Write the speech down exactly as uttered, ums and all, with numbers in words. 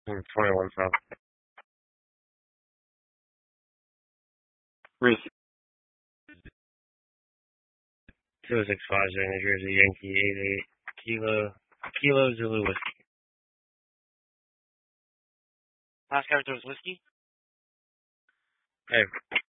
twenty-one South. Reese. two oh six five zero, New Jersey, Yankee eight eight, Kilo, Kilo Zulu Whiskey. Last character was whiskey? Hey.